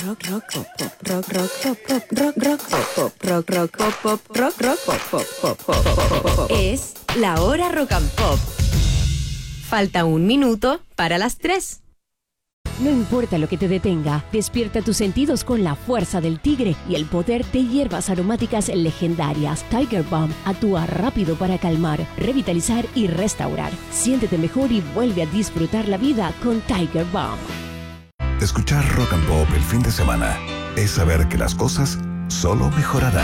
Es la hora rock and pop. Falta 1 minuto para las 3. No importa lo que te detenga, despierta tus sentidos con la fuerza del tigre y el poder de hierbas aromáticas legendarias. Tiger Balm actúa rápido para calmar, revitalizar y restaurar. Siéntete mejor y vuelve a disfrutar la vida con Tiger Balm. Escuchar Rock and Pop el fin de semana es saber que las cosas solo mejorarán.